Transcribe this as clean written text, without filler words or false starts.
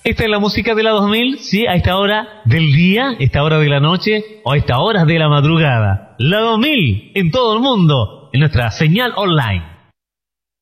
Esta es la música de la 2000, sí, a esta hora del día, esta hora de la noche o a esta hora de la madrugada. La 2000 en todo el mundo, en nuestra señal online.